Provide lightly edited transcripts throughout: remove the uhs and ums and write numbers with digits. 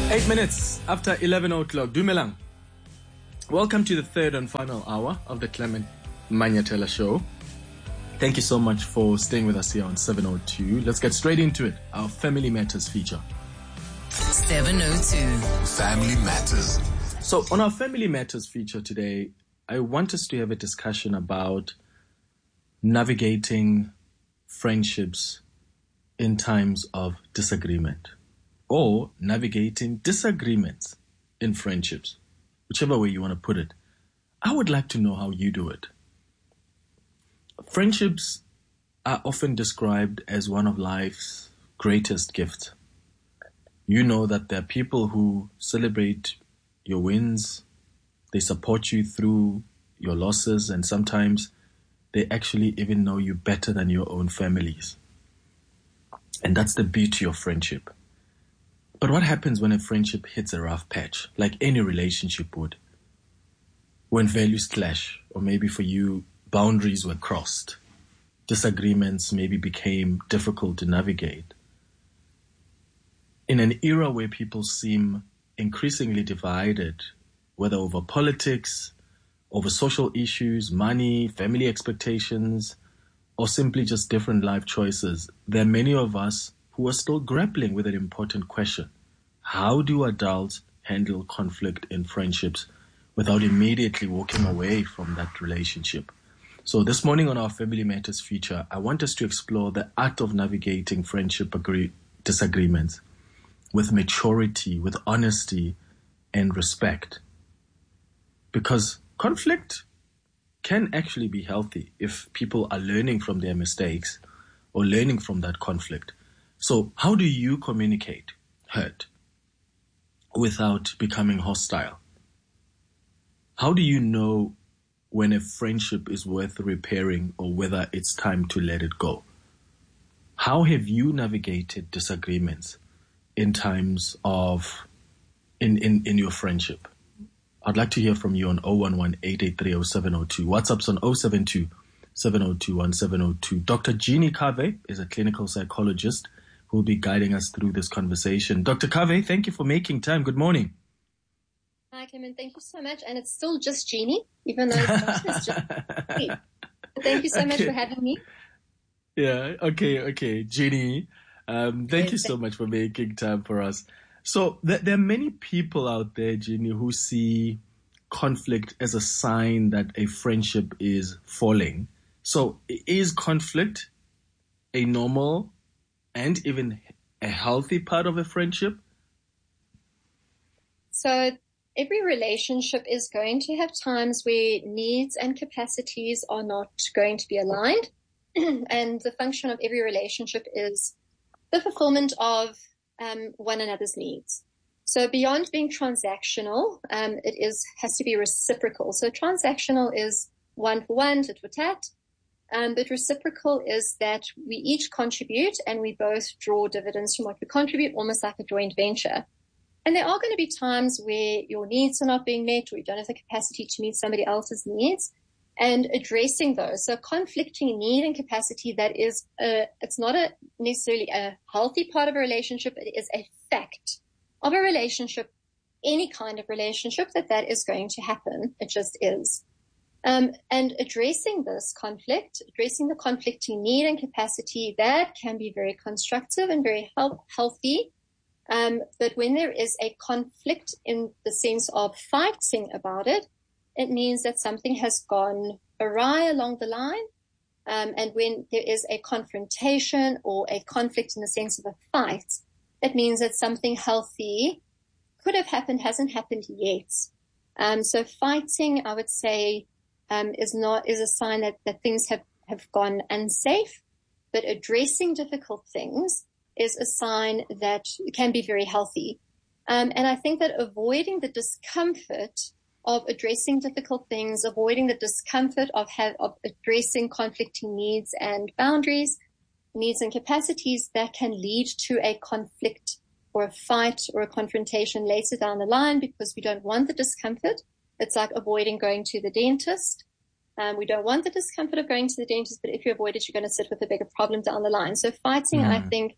8 minutes after 11 o'clock. Dumelang. Welcome to the third and final hour of the Clement Manyatela Show. Thank you so much for staying with us here on 702. Let's get straight into it. Our Family Matters feature. 702. Family Matters. So on our Family Matters feature today, I want us to have a discussion about navigating friendships in times of disagreement, or navigating disagreements in friendships, whichever way you want to put it. I would like to know how you do it. Friendships are often described as one of life's greatest gifts. You know that there are people who celebrate your wins, they support you through your losses, and sometimes they actually even know you better than your own families. And that's the beauty of friendship. But what happens when a friendship hits a rough patch, like any relationship would? When values clash, or maybe for you, boundaries were crossed, disagreements maybe became difficult to navigate. In an era where people seem increasingly divided, whether over politics, over social issues, money, family expectations, or simply just different life choices, there are many of us who are still grappling with an important question. How do adults handle conflict in friendships without immediately walking away from that relationship? So this morning on our Family Matters feature, I want us to explore the art of navigating friendship disagreements with maturity, with honesty, and respect. Because conflict can actually be healthy if people are learning from their mistakes or learning from that conflict. So how do you communicate hurt without becoming hostile? How do you know when a friendship is worth repairing or whether it's time to let it go? How have you navigated disagreements in times of, in your friendship? I'd like to hear from you on 011-883-0702. WhatsApp's on 072-702-1702. Dr. Jeannie Cave is a clinical psychologist who will be guiding us through this conversation. Dr. Cave, thank you for making time. Good morning. Hi, Clement. Thank you so much. And it's still just Jeannie, even though it's just Jeannie. Thank you so much for having me. Yeah, okay. Jeannie, thank you so much for making time for us. So there are many people out there, Jeannie, who see conflict as a sign that a friendship is falling. So is conflict a normal and even a healthy part of a friendship? So every relationship is going to have times where needs and capacities are not going to be aligned. And the function of every relationship is the fulfillment of one another's needs. So beyond being transactional, it has to be reciprocal. So transactional is one for one, tit for tat. But reciprocal is that we each contribute and we both draw dividends from what we contribute, almost like a joint venture. And there are going to be times where your needs are not being met or you don't have the capacity to meet somebody else's needs, and addressing those. So conflicting need and capacity, that is, it's not necessarily a healthy part of a relationship. It is a fact of a relationship, any kind of relationship, that is going to happen. It just is. And addressing this conflict, addressing the conflicting need and capacity, that can be very constructive and very healthy. But when there is a conflict in the sense of fighting about it, it means that something has gone awry along the line. And when there is a confrontation or a conflict in the sense of a fight, it means that something healthy could have happened, hasn't happened yet. So fighting, I would say, is a sign that things have gone unsafe. But addressing difficult things is a sign that can be very healthy. And I think that avoiding the discomfort of addressing difficult things, avoiding the discomfort of addressing conflicting needs and boundaries, needs and capacities, that can lead to a conflict or a fight or a confrontation later down the line, because we don't want the discomfort. It's like avoiding going to the dentist. We don't want the discomfort of going to the dentist, but if you avoid it, you're going to sit with a bigger problem down the line. So fighting, I think,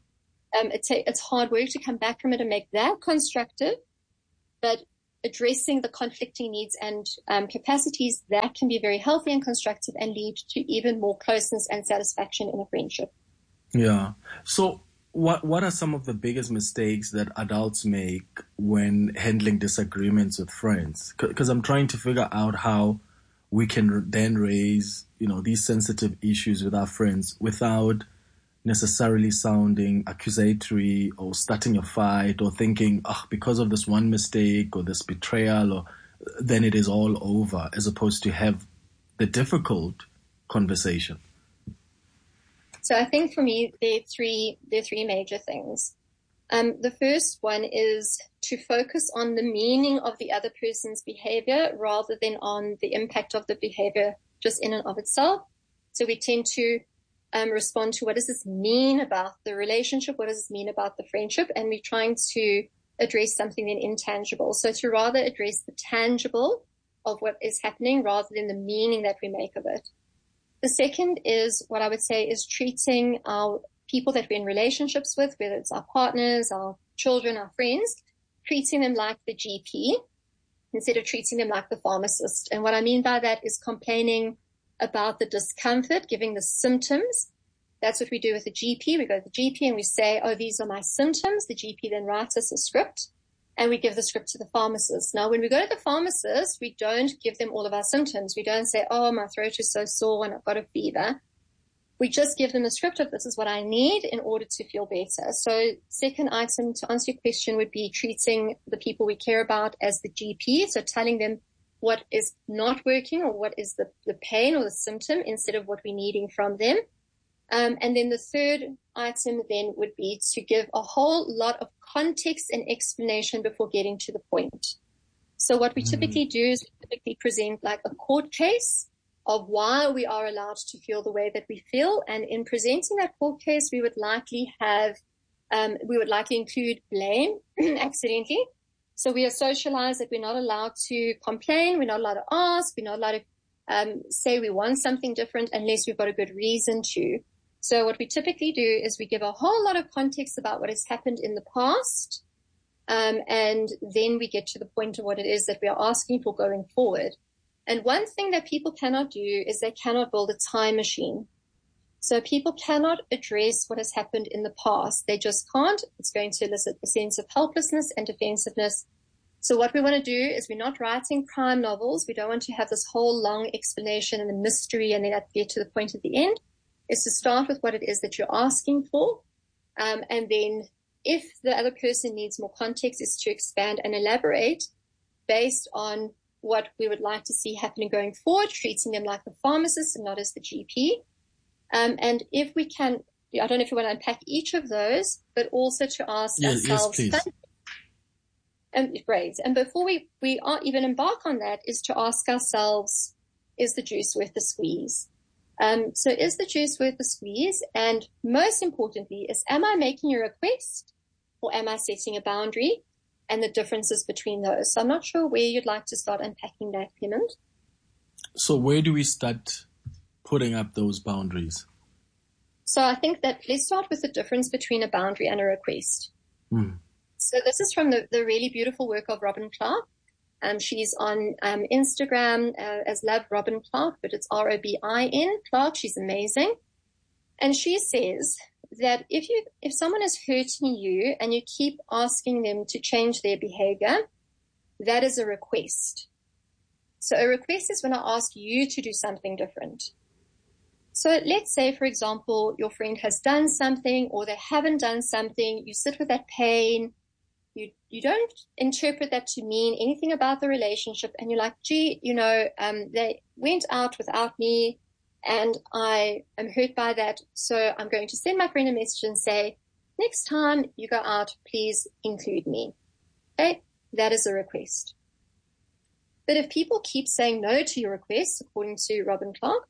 It's hard work to come back from it and make that constructive, but addressing the conflicting needs and capacities, that can be very healthy and constructive and lead to even more closeness and satisfaction in a friendship. Yeah. So what are some of the biggest mistakes that adults make when handling disagreements with friends? Because I'm trying to figure out how we can then raise, these sensitive issues with our friends without necessarily sounding accusatory or starting a fight or thinking, because of this one mistake or this betrayal, or then it is all over, as opposed to have the difficult conversation. So I think for me, there are three major things. The first one is to focus on the meaning of the other person's behavior rather than on the impact of the behavior just in and of itself. So we tend to respond to what does this mean about the relationship? What does this mean about the friendship? And we're trying to address something then intangible. So to rather address the tangible of what is happening rather than the meaning that we make of it. The second is what I would say is treating our people that we're in relationships with, whether it's our partners, our children, our friends, treating them like the GP instead of treating them like the pharmacist. And what I mean by that is complaining about the discomfort, giving the symptoms. That's what we do with the GP. We go to the GP and we say, these are my symptoms. The GP then writes us a script and we give the script to the pharmacist. Now, when we go to the pharmacist, we don't give them all of our symptoms. We don't say, my throat is so sore and I've got a fever. We just give them a script of this is what I need in order to feel better. So second item to answer your question would be treating the people we care about as the GP. So telling them what is not working or what is the pain or the symptom instead of what we're needing from them. And then the third item then would be to give a whole lot of context and explanation before getting to the point. So what we typically do is we typically present like a court case of why we are allowed to feel the way that we feel. And in presenting that court case, we would likely include blame accidentally. So we are socialized that we're not allowed to complain. We're not allowed to ask. We're not allowed to say we want something different unless we've got a good reason to. So what we typically do is we give a whole lot of context about what has happened in the past. And then we get to the point of what it is that we are asking for going forward. And one thing that people cannot do is they cannot build a time machine. So people cannot address what has happened in the past. They just can't. It's going to elicit a sense of helplessness and defensiveness. So what we want to do is we're not writing crime novels. We don't want to have this whole long explanation and the mystery and then get to the point at the end. It's to start with what it is that you're asking for. And then if the other person needs more context, is to expand and elaborate based on what we would like to see happening going forward, treating them like the pharmacist and not as the GP. And if we can, I don't know if you want to unpack each of those, but also to ask ourselves. Yes, please. Great. And before we even embark on that is to ask ourselves, is the juice worth the squeeze? So is the juice worth the squeeze? And most importantly is, am I making a request or am I setting a boundary? And the differences between those. So I'm not sure where you'd like to start unpacking that, Clement. So where do we start putting up those boundaries? So I think that let's start with the difference between a boundary and a request. So this is from the really beautiful work of Robin Clark. She's on Instagram as Love Robin Clark, but it's Robin Clark. She's amazing. And she says that if someone is hurting you and you keep asking them to change their behavior, that is a request. So a request is when I ask you to do something different. So let's say, for example, your friend has done something or they haven't done something. You sit with that pain. You don't interpret that to mean anything about the relationship. And you're like, gee, they went out without me. And I am hurt by that. So I'm going to send my friend a message and say, next time you go out, please include me. Okay? That is a request. But if people keep saying no to your request, according to Robin Clark,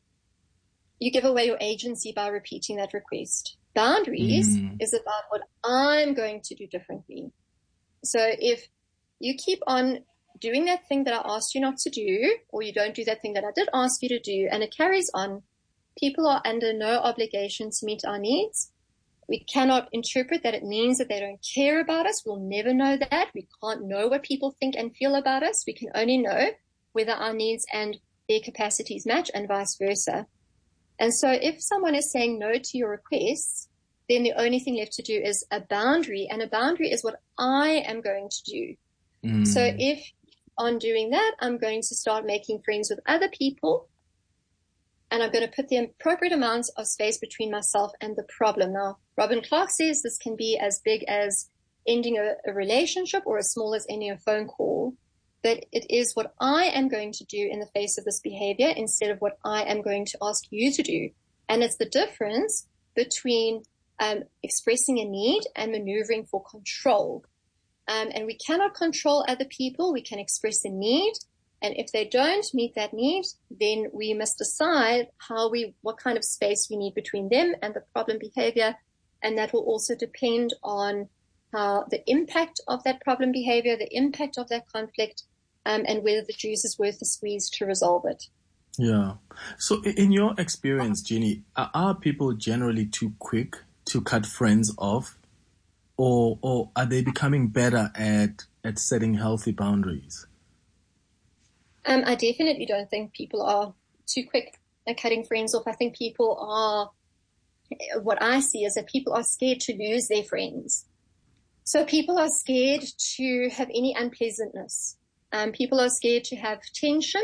you give away your agency by repeating that request. Boundaries is about what I'm going to do differently. So if you keep on doing that thing that I asked you not to do, or you don't do that thing that I did ask you to do, and it carries on, people are under no obligation to meet our needs. We cannot interpret that it means that they don't care about us. We'll never know that. We can't know what people think and feel about us. We can only know whether our needs and their capacities match and vice versa. And so if someone is saying no to your requests, then the only thing left to do is a boundary, and a boundary is what I am going to do. So if on doing that, I'm going to start making friends with other people, and I'm going to put the appropriate amounts of space between myself and the problem. Now, Robin Clark says this can be as big as ending a relationship or as small as ending a phone call. But it is what I am going to do in the face of this behavior instead of what I am going to ask you to do. And it's the difference between expressing a need and maneuvering for control. And we cannot control other people. We can express a need. And if they don't meet that need, then we must decide what kind of space we need between them and the problem behavior. And that will also depend on how the impact of that problem behavior, the impact of that conflict, and whether the juice is worth the squeeze to resolve it. Yeah. So in your experience, Jeannie, are people generally too quick to cut friends off, or are they becoming better at setting healthy boundaries? I definitely don't think people are too quick at cutting friends off. I think what I see is that people are scared to lose their friends. So people are scared to have any unpleasantness. People are scared to have tension.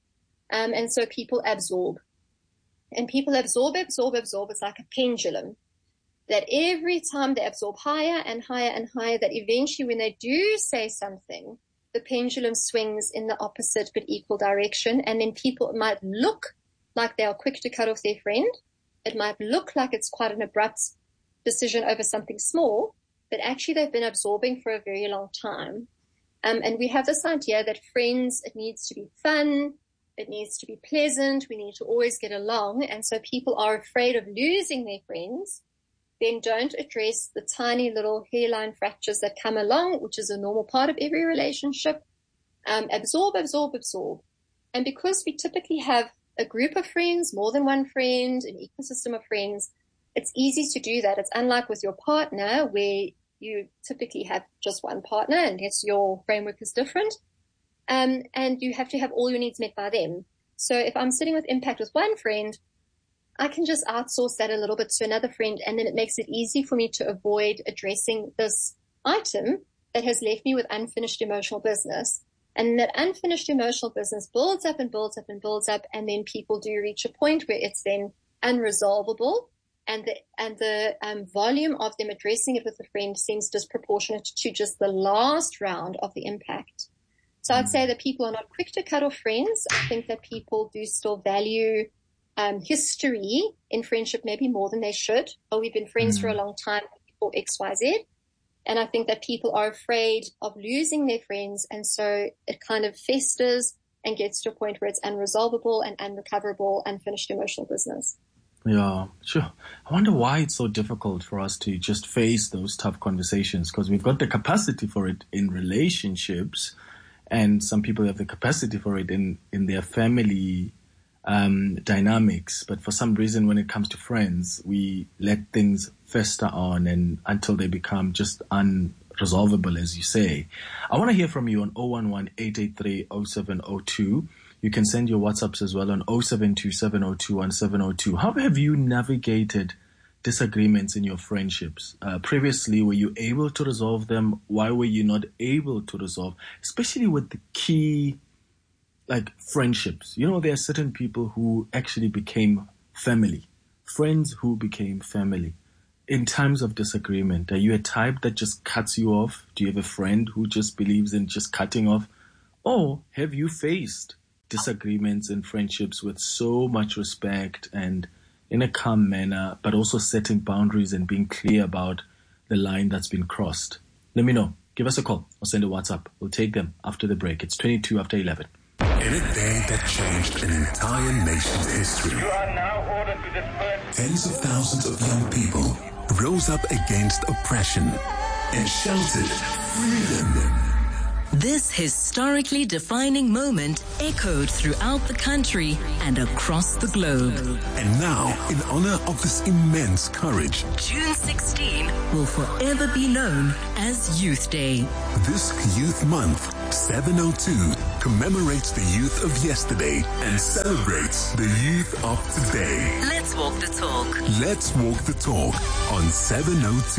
And so people absorb. And people absorb. It's like a pendulum. That every time they absorb higher and higher and higher, that eventually when they do say something, the pendulum swings in the opposite but equal direction. And then people might look like they are quick to cut off their friend. It might look like it's quite an abrupt decision over something small, but actually they've been absorbing for a very long time. And we have this idea that friends, it needs to be fun, it needs to be pleasant, we need to always get along. And so people are afraid of losing their friends, then don't address the tiny little hairline fractures that come along, which is a normal part of every relationship. Absorb. And because we typically have a group of friends, more than one friend, an ecosystem of friends, it's easy to do that. It's unlike with your partner where you typically have just one partner unless your framework is different. And you have to have all your needs met by them. So if I'm sitting with impact with one friend, I can just outsource that a little bit to another friend, and then it makes it easy for me to avoid addressing this item that has left me with unfinished emotional business. And that unfinished emotional business builds up and builds up and builds up, and then people do reach a point where it's then unresolvable, and the volume of them addressing it with a friend seems disproportionate to just the last round of the impact. So I'd say that people are not quick to cut off friends. I think that people do still value history in friendship maybe more than they should. Oh, we've been friends for a long time or XYZ. And I think that people are afraid of losing their friends. And so it kind of festers and gets to a point where it's unresolvable and unrecoverable, unfinished emotional business. Yeah, sure. I wonder why it's so difficult for us to just face those tough conversations, because we've got the capacity for it in relationships, and some people have the capacity for it in their family dynamics. But for some reason, when it comes to friends, we let things fester on and until they become just unresolvable, as you say. I want to hear from you on 011-883-0702. You can send your WhatsApps as well on 072-702-1702. How have you navigated disagreements in your friendships? Previously, were you able to resolve them? Why were you not able to resolve? Especially with the key, like friendships. You know, there are certain people who actually became family. Friends who became family. In times of disagreement, are you a type that just cuts you off? Do you have a friend who just believes in just cutting off? Or have you faced disagreements in friendships with so much respect and in a calm manner, but also setting boundaries and being clear about the line that's been crossed? Let me know. Give us a call or send a WhatsApp. We'll take them after the break. It's 22 after 11. In a day that changed an entire nation's history, You are now ordered to disperse. tens of thousands of young people rose up against oppression and shouted freedom. This historically defining moment echoed throughout the country and across the globe. And now, in honor of this immense courage, June 16 will forever be known as Youth Day. This Youth Month, 702, commemorates the youth of yesterday and celebrates the youth of today. Let's walk the talk. Let's walk the talk on 702.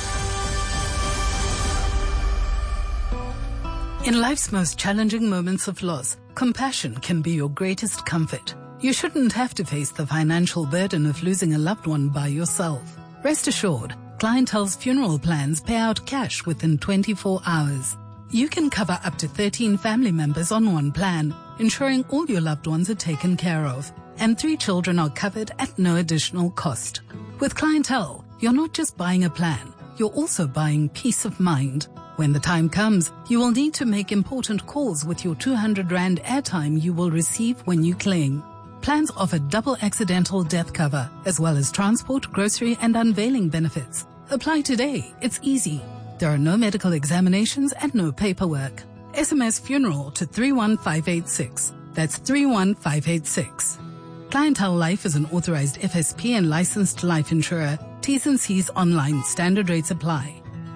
In life's most challenging moments of loss, compassion can be your greatest comfort. You shouldn't have to face the financial burden of losing a loved one by yourself. Rest assured, Clientele's funeral plans pay out cash within 24 hours. You can cover up to 13 family members on one plan, ensuring all your loved ones are taken care of, and 3 children are covered at no additional cost. With Clientele, you're not just buying a plan, you're also buying peace of mind. When the time comes, you will need to make important calls with your 200 Rand airtime you will receive when you claim. Plans offer double accidental death cover, as well as transport, grocery, and unveiling benefits. Apply today. It's easy. There are no medical examinations and no paperwork. SMS funeral to 31586. That's 31586. Clientele Life is an authorized FSP and licensed life insurer. T's and C's online. Standard rates apply.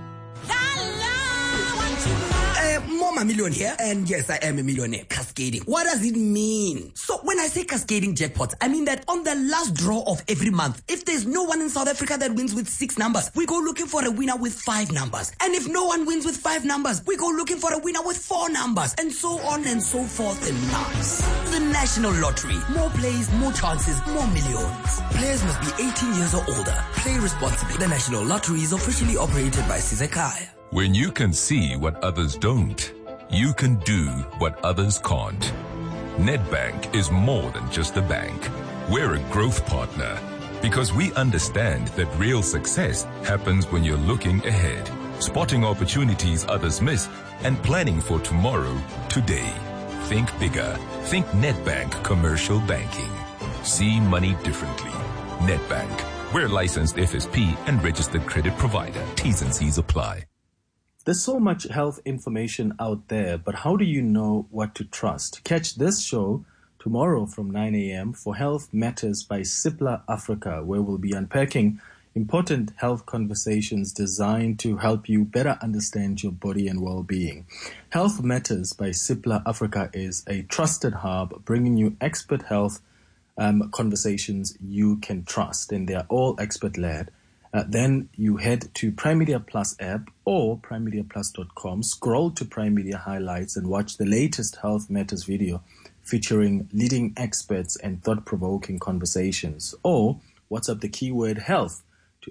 I'm a millionaire, and yes, I am a millionaire. Cascading. What does it mean? So when I say cascading jackpots, I mean that on the last draw of every month, if there's no one in South Africa that wins with 6 numbers, we go looking for a winner with 5 numbers. And if no one wins with 5 numbers, we go looking for a winner with 4 numbers, and so on and so forth and nuts. The National Lottery. More plays, more chances, more millions. Players must be 18 years or older. Play responsibly. The National Lottery is officially operated by Sizekaya. When you can see what others don't, you can do what others can't. Nedbank is more than just a bank. We're a growth partner because we understand that real success happens when you're looking ahead, spotting opportunities others miss, and planning for tomorrow, today. Think bigger. Think Nedbank Commercial Banking. See money differently. Nedbank. We're licensed FSP and registered credit provider. T's and C's apply. There's so much health information out there, but how do you know what to trust? Catch this show tomorrow from 9 a.m. for Health Matters by Cipla Africa, where we'll be unpacking important health conversations designed to help you better understand your body and well-being. Health Matters by Cipla Africa is a trusted hub bringing you expert health conversations you can trust, and they are all expert-led. Then you head to Prime Media Plus app or primemediaplus.com, scroll to Prime Media Highlights and watch the latest Health Matters video featuring leading experts and thought-provoking conversations. Or WhatsApp the keyword health to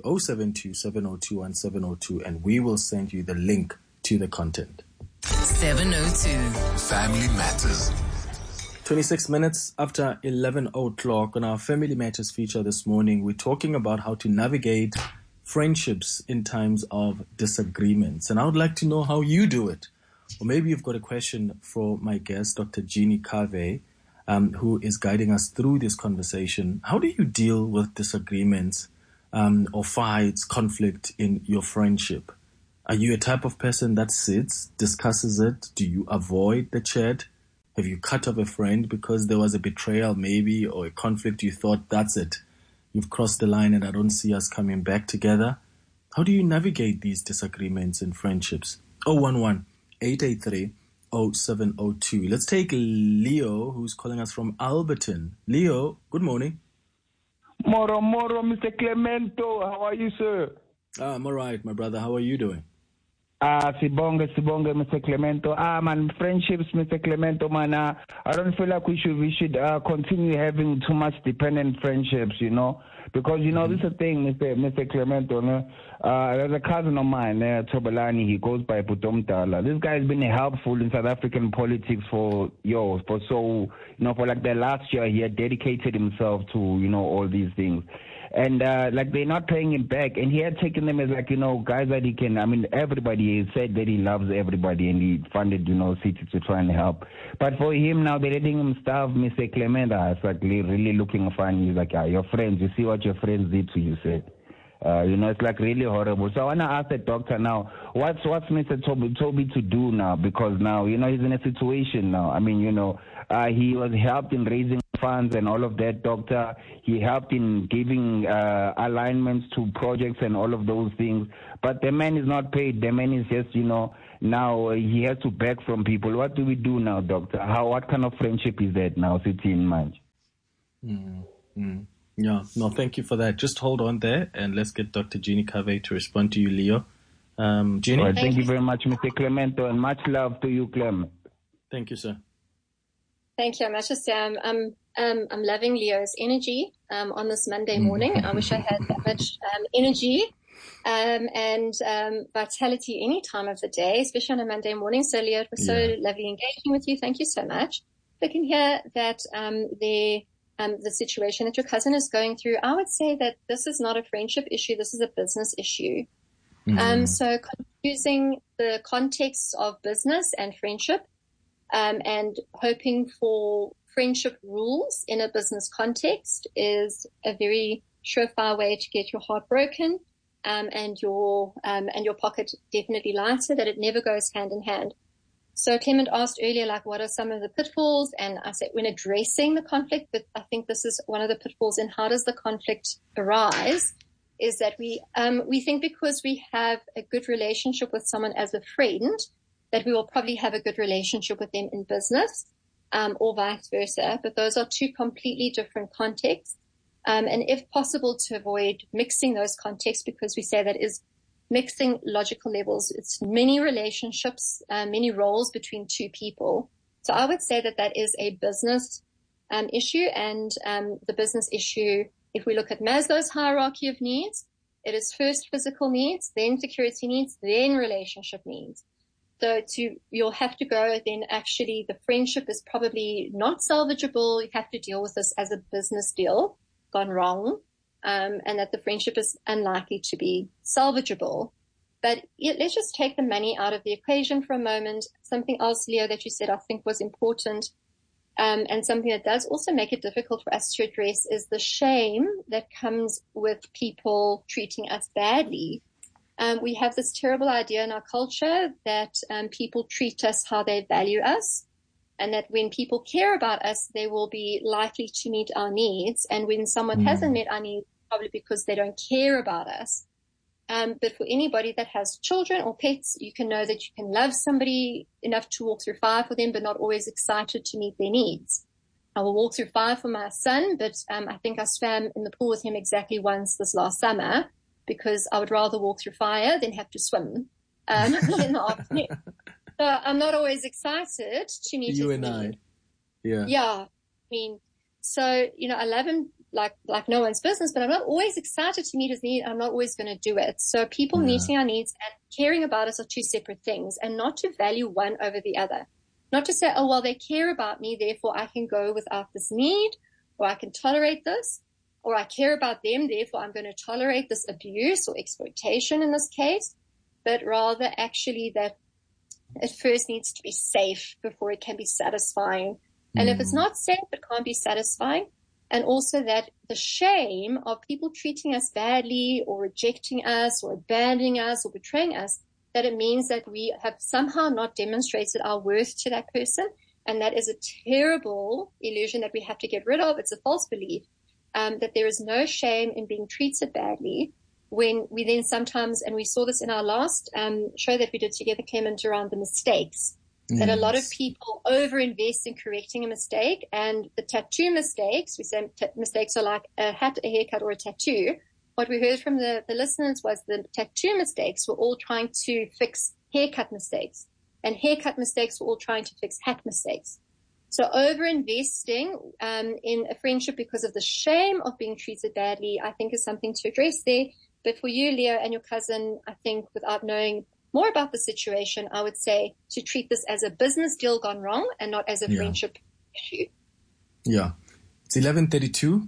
072-702-1702 and we will send you the link to the content. 702. Family Matters. 26 minutes after 11 o'clock on our Family Matters feature this morning, we're talking about how to navigate friendships in times of disagreements. And I would like to know how you do it. Or maybe you've got a question for my guest, Dr. Jeannie Cave, who is guiding us through this conversation. How do you deal with disagreements or fights, conflict in your friendship? Are you a type of person that sits, discusses it? Do you avoid the chat? Have you cut off a friend because there was a betrayal maybe or a conflict you thought, that's it, you've crossed the line and I don't see us coming back together? How do you navigate these disagreements in friendships? 011-883-0702. Let's take Leo, who's calling us from Alberton. Leo, good morning. Moro, Mr. Clemento. How are you, sir? I'm all right, my brother. How are you doing? Sibonga, Mr. Clemento. Man, friendships, Mr. Clemento, man. I don't feel like we should continue having too much dependent friendships, you know, because this is the thing, Mr. Clemento. There's a cousin of mine, Tobalani. He goes by Putomtala. This guy's been helpful in South African politics for like the last year. He had dedicated himself to all these things. And they're not paying him back, and he had taken them as guys that he can. I mean, everybody said that he loves everybody, and he funded City to try and help. But for him now, they're letting him starve, Mr. Clementa. It's like really looking funny. He's like, your friends. You see what your friends did to you, said. It's like really horrible. So I want to ask the doctor now, what's Mr. Toby to do now? Because now, he's in a situation now. I mean, he was helped in raising funds and all of that, doctor. He helped in giving alignments to projects and all of those things. But the man is not paid. The man is just, now he has to beg from people. What do we do now, doctor? What kind of friendship is that now, City in Manch? Yeah, no, thank you for that. Just hold on there and let's get Dr. Jeannie Cave to respond to you, Leo. Jeannie? Well, thank you very much, Mr. Clemento, and much love to you, Clem. Thank you, sir. Thank you. I must just say I'm loving Leo's energy on this Monday morning. I wish I had that much energy and vitality any time of the day, especially on a Monday morning. So, Leo, it was so lovely engaging with you. Thank you so much. I can hear that the situation that your cousin is going through, I would say that this is not a friendship issue. This is a business issue. So confusing the context of business and friendship and hoping for friendship rules in a business context is a very surefire way to get your heart broken and your pocket definitely lighter, that it never goes hand in hand. So Clement asked earlier, what are some of the pitfalls? And I said, when addressing the conflict, but I think this is one of the pitfalls in how does the conflict arise, is that we think because we have a good relationship with someone as a friend, that we will probably have a good relationship with them in business, or vice versa. But those are two completely different contexts. And if possible, to avoid mixing those contexts, because we say that is mixing logical levels. It's many relationships, many roles between two people. So I would say that is a business issue, and the business issue, if we look at Maslow's hierarchy of needs, it is first physical needs, then security needs, then relationship needs. So you'll have to go, then actually the friendship is probably not salvageable. You have to deal with this as a business deal gone wrong. And that the friendship is unlikely to be salvageable. But let's just take the money out of the equation for a moment. Something else, Leo, that you said I think was important, and something that does also make it difficult for us to address is the shame that comes with people treating us badly. We have this terrible idea in our culture that people treat us how they value us, and that when people care about us, they will be likely to meet our needs. And when someone hasn't met our needs, probably because they don't care about us. But for anybody that has children or pets, you can know that you can love somebody enough to walk through fire for them, but not always excited to meet their needs. I will walk through fire for my son, but I think I swam in the pool with him exactly once this last summer, because I would rather walk through fire than have to swim in the afternoon. So I'm not always excited to meet you his and needs. Yeah. I mean, so, I love him like no one's business, but I'm not always excited to meet his need. I'm not always going to do it. So people meeting our needs and caring about us are two separate things, and not to value one over the other. Not to say, oh, well, they care about me, therefore I can go without this need, or I can tolerate this, or I care about them, therefore I'm going to tolerate this abuse or exploitation in this case, but rather actually that it first needs to be safe before it can be satisfying. And if it's not safe, it can't be satisfying. And also that the shame of people treating us badly or rejecting us or abandoning us or betraying us, that it means that we have somehow not demonstrated our worth to that person. And that is a terrible illusion that we have to get rid of. It's a false belief that there is no shame in being treated badly, when we then sometimes, and we saw this in our last show that we did together, Clement, around the mistakes. That a lot of people overinvest in correcting a mistake, and the tattoo mistakes, we say mistakes are like a hat, a haircut, or a tattoo. What we heard from the listeners was the tattoo mistakes were all trying to fix haircut mistakes, and haircut mistakes were all trying to fix hat mistakes. So overinvesting in a friendship because of the shame of being treated badly, I think is something to address there. But for you, Leo, and your cousin, I think without knowing more about the situation, I would say to treat this as a business deal gone wrong and not as a friendship issue. Yeah. It's 11:32.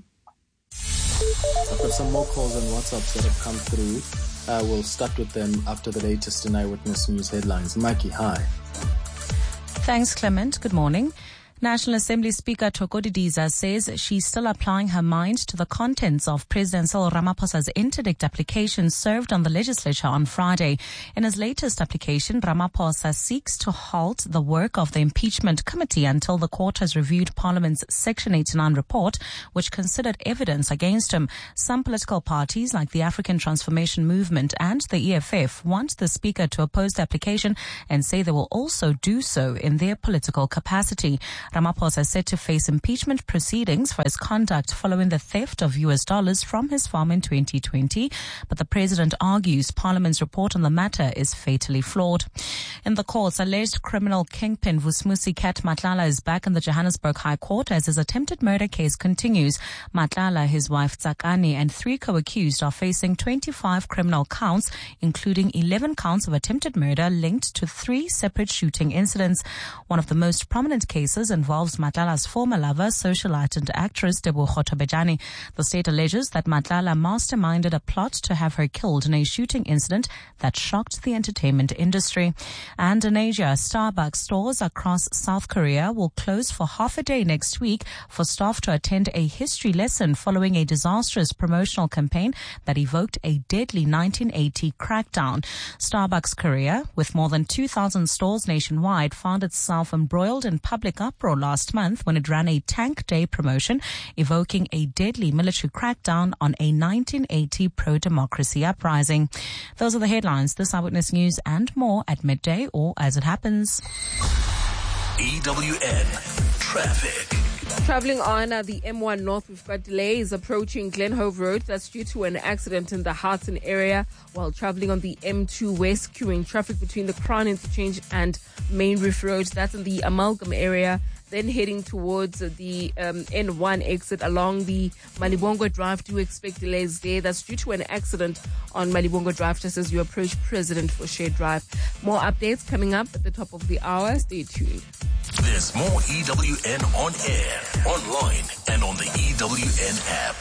I've got some more calls on WhatsApp that have come through. We'll start with them after the latest in Eyewitness News headlines. Mikey, hi. Thanks, Clement. Good morning. National Assembly Speaker Thoko Didiza says she's still applying her mind to the contents of President Cyril Ramaphosa's interdict application served on the legislature on Friday. In his latest application, Ramaphosa seeks to halt the work of the impeachment committee until the court has reviewed Parliament's Section 89 report, which considered evidence against him. Some political parties, like the African Transformation Movement and the EFF, want the Speaker to oppose the application and say they will also do so in their political capacity. Ramaphosa is set to face impeachment proceedings for his conduct following the theft of US dollars from his farm in 2020, but the president argues Parliament's report on the matter is fatally flawed. In the courts, alleged criminal kingpin Vusmusi Kat Matlala is back in the Johannesburg High Court as his attempted murder case continues. Matlala, his wife Tsakani, and 3 co-accused are facing 25 criminal counts, including 11 counts of attempted murder linked to 3 separate shooting incidents. One of the most prominent cases involves Matlala's former lover, socialite and actress Tebogo Tobejane. The state alleges that Matlala masterminded a plot to have her killed in a shooting incident that shocked the entertainment industry. And in Asia, Starbucks stores across South Korea will close for half a day next week for staff to attend a history lesson following a disastrous promotional campaign that evoked a deadly 1980 crackdown. Starbucks Korea, with more than 2,000 stores nationwide, found itself embroiled in public uproar last month when it ran a Tank Day promotion evoking a deadly military crackdown on a 1980 pro-democracy uprising. Those are the headlines. This Eyewitness News and more at midday or as it happens. EWN Traffic. Traveling on the M1 North, we've got delays approaching Glenhove Road. That's due to an accident in the Hartson area. While traveling on the M2 West, queuing traffic between the Crown Interchange and Main Reef Road. That's in the Amalgam area. Then heading towards the N1 exit along the Malibongo Drive. Do expect delays there. That's due to an accident on Malibongo Drive just as you approach President Fouché Drive. More updates coming up at the top of the hour. Stay tuned. There's more EWN on air, online, and on the EWN app.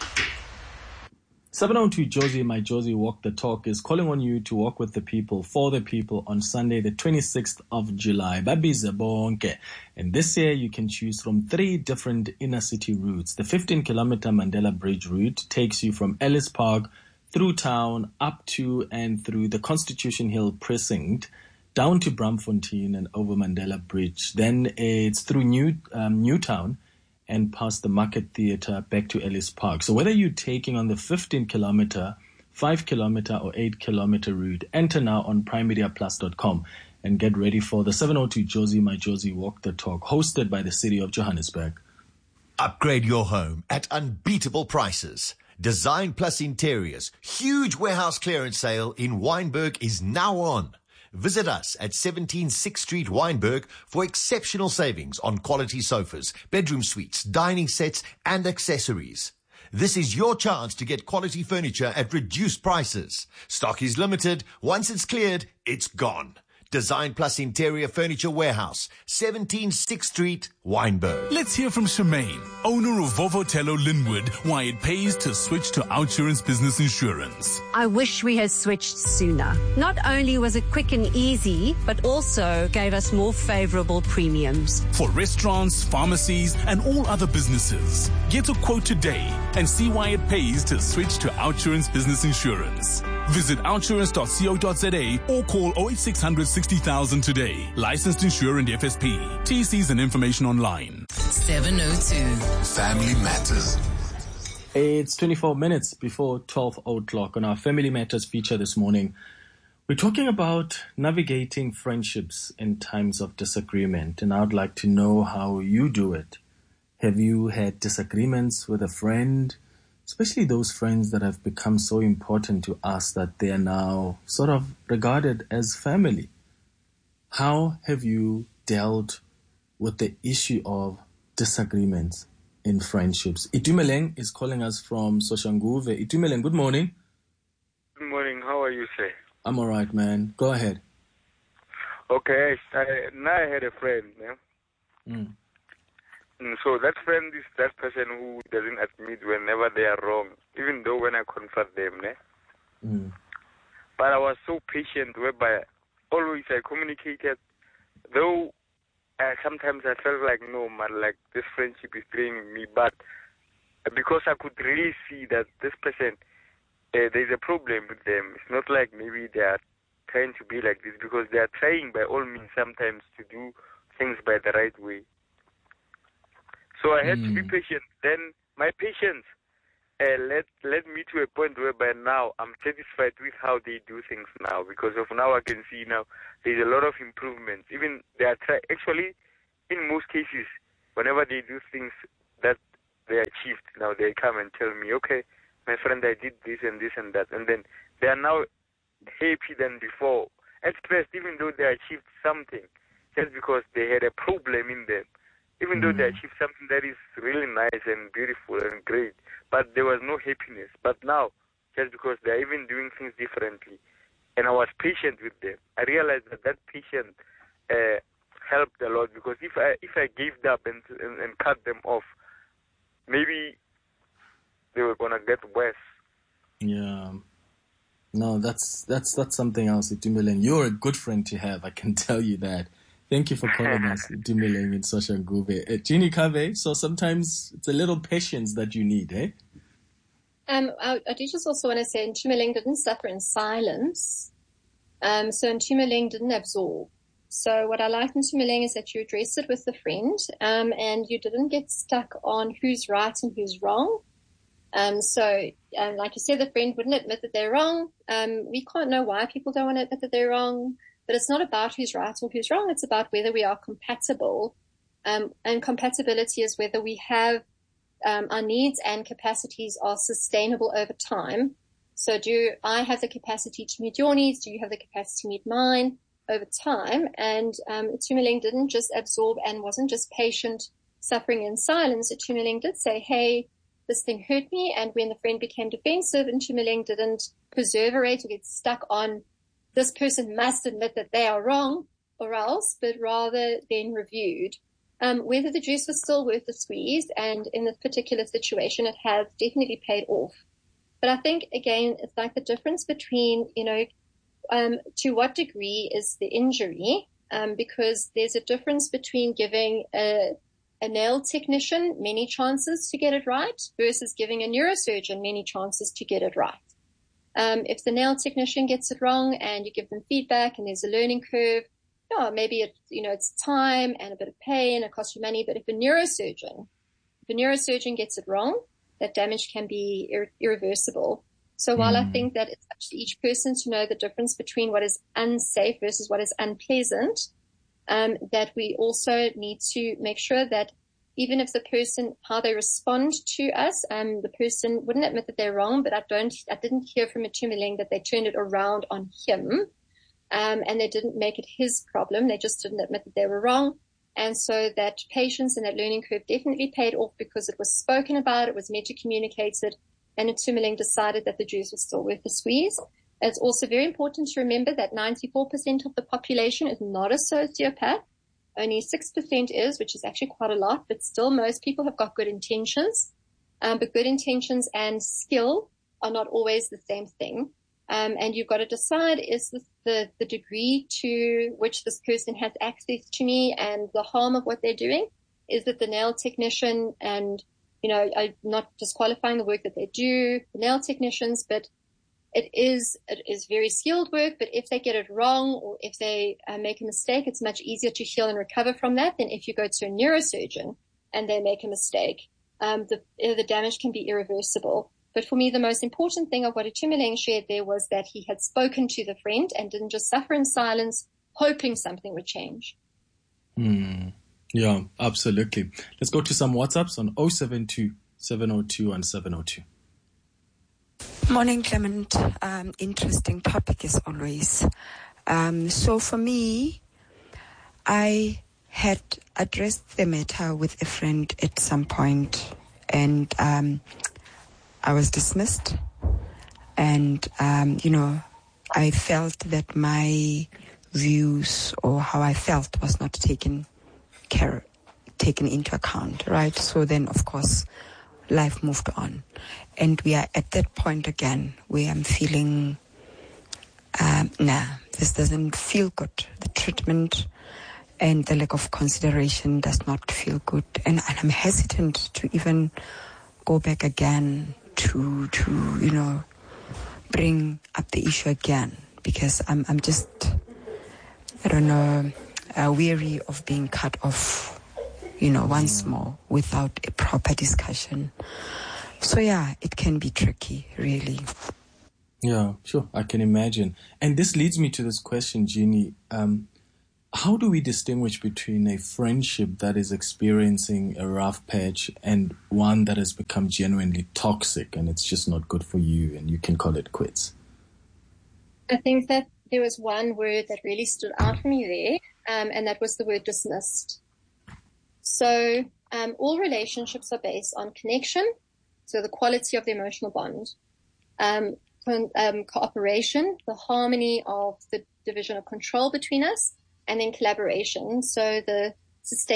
702 Josie, my Josie Walk the Talk is calling on you to walk with the people, for the people on Sunday, the 26th of July. Babize bonke. And this year you can choose from 3 different inner city routes. The 15-kilometer Mandela Bridge route takes you from Ellis Park through town up to and through the Constitution Hill precinct, down to Braamfontein and over Mandela Bridge. Then it's through Newtown and past the Market Theatre back to Ellis Park. So whether you're taking on the 15-kilometer, 5-kilometer or 8-kilometer route, enter now on primemediaplus.com and get ready for the 702 Josie, my Josie Walk the Talk, hosted by the City of Johannesburg. Upgrade your home at unbeatable prices. Design Plus Interiors huge warehouse clearance sale in Wynberg is now on. Visit us at 17 6th Street, Wynberg, for exceptional savings on quality sofas, bedroom suites, dining sets, and accessories. This is your chance to get quality furniture at reduced prices. Stock is limited. Once it's cleared, it's gone. Design Plus Interior Furniture Warehouse, 17 6th Street, Wynberg. Let's hear from Shemaine, owner of Vovotello Linwood, why it pays to switch to Outsurance Business Insurance. I wish we had switched sooner. Not only was it quick and easy, but also gave us more favorable premiums. For restaurants, pharmacies, and all other businesses, get a quote today and see why it pays to switch to Outsurance Business Insurance. Visit outsurance.co.za or call 08600 60,000 today. Licensed insurer and FSP. TCs and information online. 702. Family Matters. It's 24 minutes before 12 o'clock on our Family Matters feature this morning. We're talking about navigating friendships in times of disagreement, and I'd like to know how you do it. Have you had disagreements with a friend? Especially those friends that have become so important to us that they are now sort of regarded as family. How have you dealt with the issue of disagreements in friendships? Itumeleng is calling us from Soshanguve. Itumeleng, good morning. Good morning. How are you, sir? I'm all right, man. Go ahead. Okay. Now I had a friend. Yeah? So that friend is that person who doesn't admit whenever they are wrong, even though when I confront them. But I was so patient whereby always I communicated, though sometimes I felt like, no, man, like this friendship is draining me. But because I could really see that this person, there's a problem with them. It's not like maybe they are trying to be like this, because they are trying by all means sometimes to do things by the right way. So I had to be patient. Then my patience led me to a point whereby now I'm satisfied with how they do things now, because of now I can see now there's a lot of improvements. Even they are actually, in most cases, whenever they do things that they achieved, now they come and tell me, okay, my friend, I did this and this and that. And then they are now happy than before. At first, even though they achieved something, just because they had a problem in them, even though they achieved something that is really nice and beautiful and great, but there was no happiness. But now, just because they're even doing things differently, and I was patient with them, I realized that patience helped a lot, because if I gave up and cut them off, maybe they were gonna get worse. Yeah. No, that's something else, Itumeleng. You're a good friend to have, I can tell you that. Thank you for calling us, Itumeleng in Soshanguve. Jeannie Cave, so sometimes it's a little patience that you need, eh? I do just also want to say, Itumeleng didn't suffer in silence. So Itumeleng didn't absorb. So what I like in Itumeleng is that you addressed it with the friend, and you didn't get stuck on who's right and who's wrong. So like you said, the friend wouldn't admit that they're wrong. We can't know why people don't want to admit that they're wrong. But it's not about who's right or who's wrong. It's about whether we are compatible. And compatibility is whether we have our needs and capacities are sustainable over time. So do I have the capacity to meet your needs? Do you have the capacity to meet mine over time? And Itumeleng didn't just absorb and wasn't just patient, suffering in silence. Itumeleng did say, hey, this thing hurt me. And when the friend became defensive, Itumeleng didn't perseverate or get stuck on this person must admit that they are wrong or else, but rather then reviewed whether the juice was still worth the squeeze. And in this particular situation, it has definitely paid off. But I think, again, it's like the difference between, to what degree is the injury, because there's a difference between giving a nail technician many chances to get it right versus giving a neurosurgeon many chances to get it right. If the nail technician gets it wrong and you give them feedback and there's a learning curve, maybe it's time and a bit of pain, it costs you money. But if a neurosurgeon gets it wrong, that damage can be irreversible. So while I think that it's up to each person to know the difference between what is unsafe versus what is unpleasant, that we also need to make sure that even if the person, how they respond to us, the person wouldn't admit that they're wrong, but I didn't hear from Itumeleng that they turned it around on him, and they didn't make it his problem. They just didn't admit that they were wrong. And so that patience and that learning curve definitely paid off because it was spoken about, it was meant to communicate it, and Itumeleng decided that the juice was still worth the squeeze. It's also very important to remember that 94% of the population is not a sociopath. Only 6% is, which is actually quite a lot, but still most people have got good intentions. But good intentions and skill are not always the same thing. And you've got to decide, is this the degree to which this person has access to me and the harm of what they're doing? Is it the nail technician? And, I'm not disqualifying the work that they do, the nail technicians, but it is very skilled work, but if they get it wrong or if they make a mistake, it's much easier to heal and recover from that than if you go to a neurosurgeon and they make a mistake. The damage can be irreversible. But for me, the most important thing of what Itumeleng shared there was that he had spoken to the friend and didn't just suffer in silence, hoping something would change. Yeah, absolutely. Let's go to some WhatsApps on 072 702 and 702. Morning, Clement. Interesting topic as always. So for me, I had addressed the matter with a friend at some point, and I was dismissed. And, I felt that my views or how I felt was not taken into account, right? So then, of course, life moved on. And we are at that point again where I'm feeling, this doesn't feel good. The treatment and the lack of consideration does not feel good. And I'm hesitant to even go back again to bring up the issue again, because I'm just, I don't know, weary of being cut off, once more without a proper discussion. So yeah, it can be tricky, really. Yeah, sure. I can imagine. And this leads me to this question, Jeannie. How do we distinguish between a friendship that is experiencing a rough patch and one that has become genuinely toxic and it's just not good for you and you can call it quits? I think that there was one word that really stood out for me there, and that was the word dismissed. So all relationships are based on connection, so the quality of the emotional bond, cooperation, the harmony of the division of control between us, and then collaboration, so the sustain